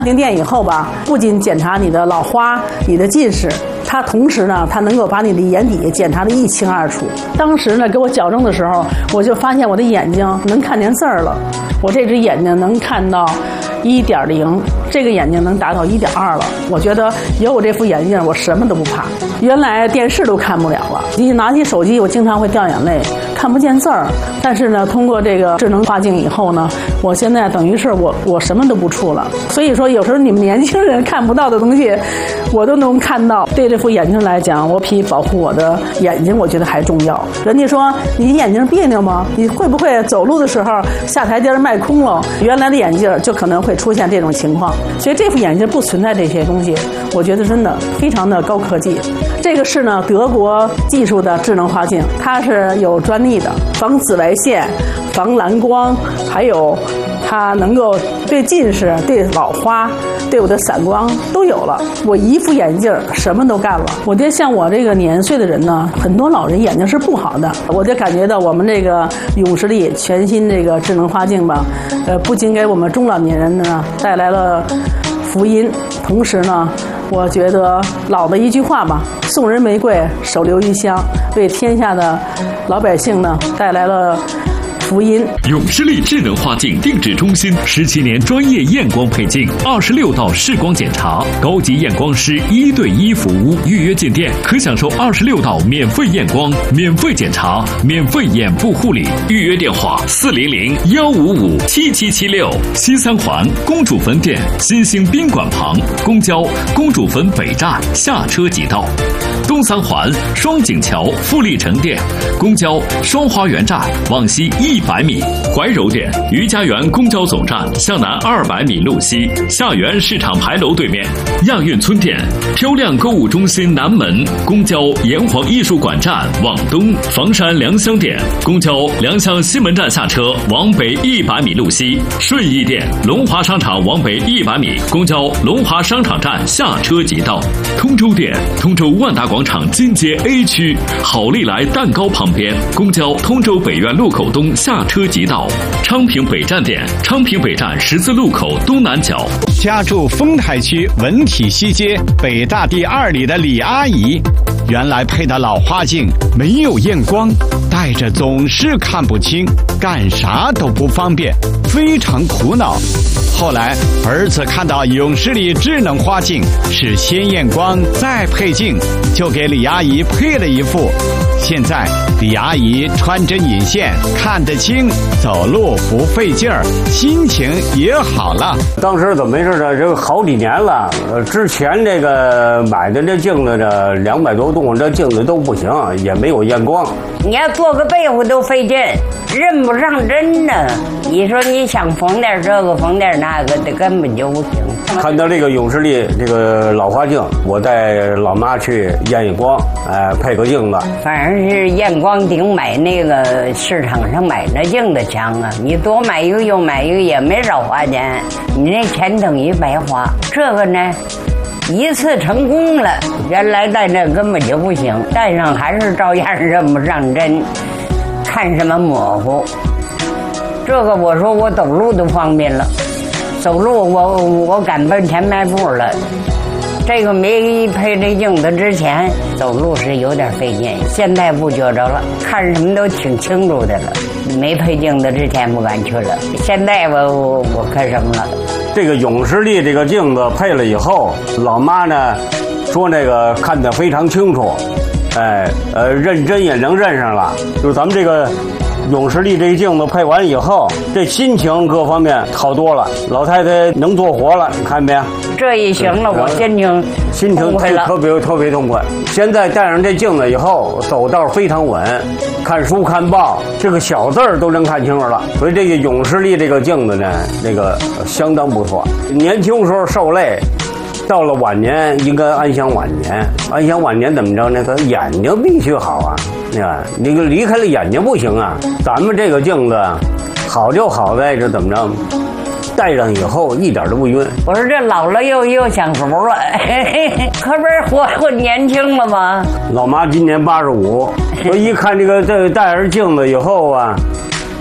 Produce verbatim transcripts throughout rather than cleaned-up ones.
定店以后吧，不仅检查你的老花、你的近视，它同时呢，它能够把你的眼底检查得一清二楚。当时呢，给我矫正的时候，我就发现我的眼睛能看见字儿了，我这只眼睛能看到一点零，这个眼睛能达到一点二了。我觉得有我这副眼镜，我什么都不怕。原来电视都看不了了，一拿起手机，我经常会掉眼泪，看不见字儿。但是呢，通过这个智能画镜以后呢，我现在等于是我我什么都不触了。所以说，有时候你们年轻人看不到的东西，我都能看到。对这副眼镜来讲，我比保护我的眼睛，我觉得还重要。人家说你眼睛别扭吗？你会不会走路的时候下台阶迈空了？原来的眼镜就可能会出现这种情况。所以这副眼镜不存在这些东西，我觉得真的非常的高科技。这个是呢德国技术的智能画镜，它是有专利的，防紫外线、防蓝光，还有它能够对近视、对老花、对我的散光都有了。我一副眼镜什么都干了。我觉得像我这个年岁的人呢，很多老人眼睛是不好的，我就感觉到我们这个永视力全新这个智能画镜吧，呃，不仅给我们中老年人呢带来了福音，同时呢，我觉得老的一句话吧，送人玫瑰，手留余香，为天下的老百姓呢带来了福音。 永视力智能画镜定制中心十七年专业验光配镜，二十六道视光检查，高级验光师一对一服务。预约进店可享受二十六道免费验光、免费检查、免费眼部护理。预约电话：四零零幺五五七七七六。西三环公主坟店新兴宾馆旁，公交公主坟北站下车即到。东三环双井桥富力城店，公交双花园站往西一百米。怀柔店余家园公交总站向南二百米路西，下园市场牌楼对面。亚运村店漂亮购物中心南门，公交炎黄艺术馆站往东。房山良乡店公交良乡西门站下车往北一百米路西。顺义店龙华商场往北一百米，公交龙华商场站下车即到。通州店通州万达广场金街 A 区好利来蛋糕旁边，公交通州北苑路口东下车即到。昌平北站店昌平北站十字路口东南角。 家住丰台区文体西街北大第二里的李阿姨，原来配的老花镜没有验光，戴着总是看不清，干啥都不方便，非常苦恼。后来儿子看到永视力智能花镜是先验光再配镜，就给李阿姨配了一副。现在李阿姨穿针引线看得清，走路不费劲儿，心情也好了。 当时怎么回事呢？这个好几年了，呃，之前这个买的这镜子呢，两百多度，这镜子都不行，也没有验光。 你要做个被子都费劲，认不上针呢。你说你想缝点这个缝点那个的，根本就不行。 看到这个永视力这个老花镜，我带老妈去验验光，哎、呃，配个镜子。 反正是验光顶买那个市场上买那镜子强啊！你多买一个又买一个也没少花钱，你那钱等于白花。这个呢，一次成功了，原来戴那根本就不行，戴上还是照样认不上针，看什么模糊。这个我说我走路都方便了，走路我我敢奔前迈步了。这个没配这镜子之前走路是有点费劲，现在不觉着了，看什么都挺清楚的了。没配镜子之前不敢去了，现在我我我看什么了。 这个永视力这个镜子配了以后，老妈呢说那个看得非常清楚，哎呃认真也能认上了。就是咱们这个永视力这个镜子配完以后，这心情各方面好多了，老太太能做活了，你看没有？ 这一行了，我心情心情特特别特别痛快。现在戴上这镜子以后，走道非常稳，看书看报，这个小字儿都能看清楚了。所以这个永视力这个镜子呢，这个相当不错。年轻时候受累，到了晚年应该安享晚年。安享晚年怎么着呢？他眼睛必须好啊，你看，你离开了眼睛不行啊。咱们这个镜子好就好在这怎么着？戴上以后一点都不晕。 我说这老了又又享福了，可不是活活年轻了吗？ 老妈今年八十五，我一看这个这戴上镜子以后啊，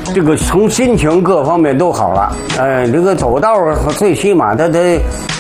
这个从心情各方面都好了。呃，这个走道最起码它得